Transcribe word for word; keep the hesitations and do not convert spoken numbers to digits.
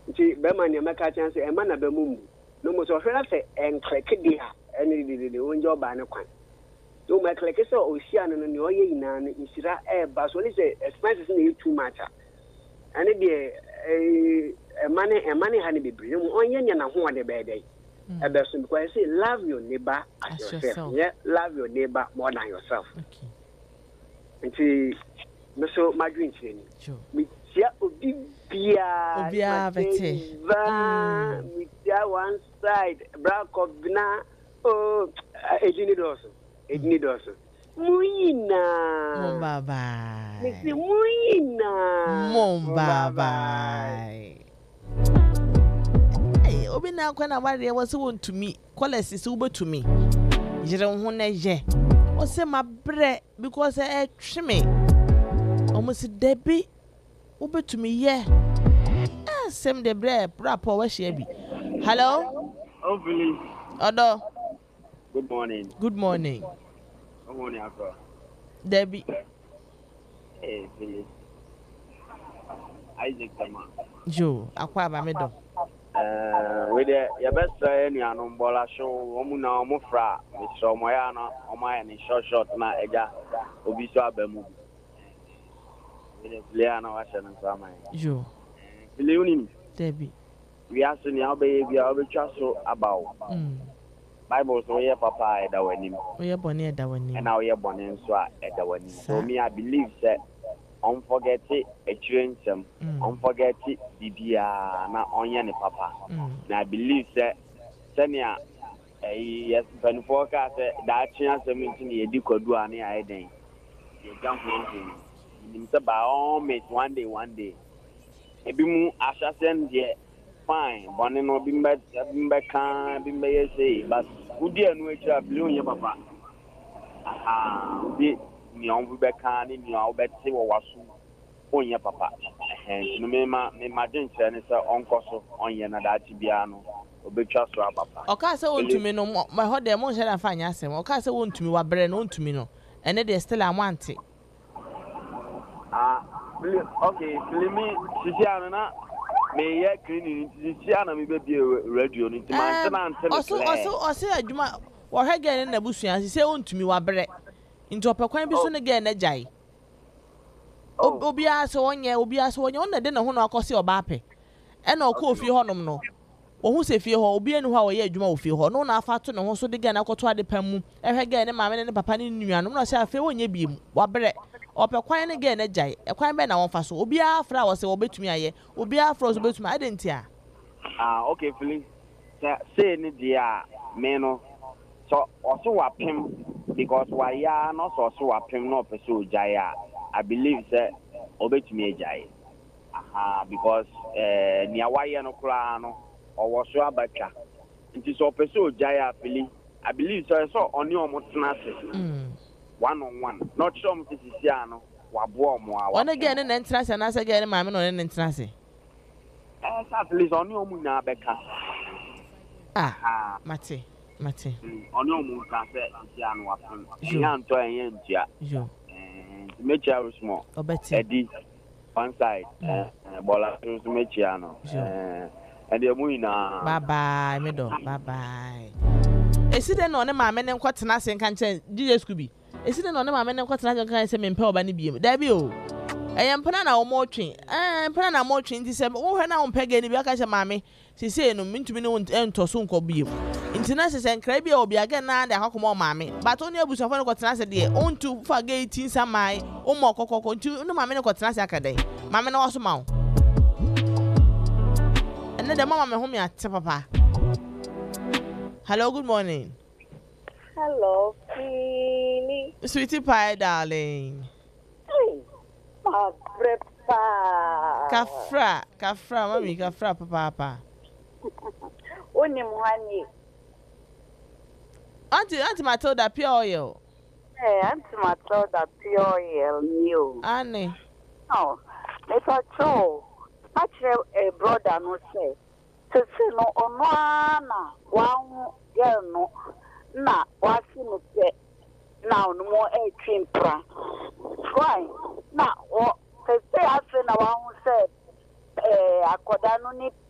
nti be ma ne meka chance e ma na be mu no mo so hwera se en click dia eni di di onjo ba ne kwan so ma click se o hia no ne o ye ina no insira e ba so ni se expenses na too much ani de e mane e mane ha ne bebre mo onye nya na ho de be dey e be so because say love your neighbor as, as yourself. yourself yeah love your neighbor more than yourself. Okay. Nti no so my dream training me tia obi bia obia bete me tia one side bra kobna oh ejini doso ejini doso muina mo baba me si muina mo baba eh obi na kwa na ware wo se won to me college se wo to me jere ho na je o se ma bre because e twe me almost debi ubetumi ye asem de bre rapport wa share bi. Hello Hopefully odo good morning good morning good morning akwa debi eh Philly Isaac Tama jo akwa ba me do eh we de ya best enu anu mbola show omu na omu fra me so mo ya no omu ya ni short short na eja obi so abamu Liana wa shana sama jo Leonin debi we aso ni obey bia obetwa so abawo mm Bible so ye papa e da wani o ye bone e da wani and now ye bone nso a e da wani so me I believe say on forget it experience on forget it bibia na onye ne papa na I believe say senia eh yes ben forecast da chia seventeen ye di kodu ani ai den ye jump in nimsa ba all mate one day one day ebi mu ashasen de fine bone no bimba bimba kan bimba yese but udi anu ekira blue ye papa aha bi ni on be kan ni ni o beti wo wasu onye papa eh no me ma me imagine say ni say onkoso onye na da ti bia no obetwa so papa o ka say wontumi no ma ho de mo nhera fa nya asem o ka say wontumi wa bre no wontumi no ene de still amante ah okay me sisi ana me ye cleaning sisi ana me be radio ni ti man tena antena oso oso oso adwuma wo hege ne na busua sisi wontumi wa bre nti opekwan bi so ne ge na jai obi aso onye obi aso onye on de na ho na akosi oba ape e na okọ ofie honom no ohun se fie ho obi enu ha wo ye adwuma ofie ho no na afa to ne ho so de ge na akoto ade pam e hege ne maame ne papa ne nuanom na se afi wonye biem wa bre opekwan ne ge na jai ekwan be na wonfa so obi afra wo se wo betumi aye obi afra so betumi identity ah okay feeling say ni dia me no so also wa pem because why ya no so so wa pem no person jaya I believe say obetumi ejai aha because eh ni awaye no kura no owo so abaka nti so person jaya fili I believe so so oni omo tenase mm one on one not sure mo sisi ano wa bo omo awa one again ne ntenase na se again maame no ne ntenase eh sa please oni omo na abeka ah mate mate oni omo ka se sisi ano wa pem ya nto enye ntia jo Mecha Rusmo, Eddie, one side, Bola Mechiano, and the Muina. Bye bye, middle, bye bye. Is it an on a mamma and quite nice and can't change D S Scooby? Is it an on a mamma and quite nice and can't say Impel Bunny Beam? Debut. I am Panana or more train, and Panana more train to say, oh, her now peg any back as a mammy. She say, no mean to me no end to soon call beam. International and Crabby will be again now the Hawkmore mammy, but only a bush of one got answer dear, own to forget in some my own more cocoa to no mamma got answer day. Mamma also mount. And then the mamma home at Papa. Hello, good morning. Hello, Feely. Sweetie pie, darling. My prepa. Kafra, Kafra, mommy, Kafra, papa. Only one. Auntie, Auntie Matilda, pure oil. Eh, Auntie Matilda, pure oil, new. Annie. No, it's a true. Actually, a brother no say. To see no on one girl no. Na, what's in the now no more a cream pra. Why? Na, what? They say I said, I want said, eh, I could not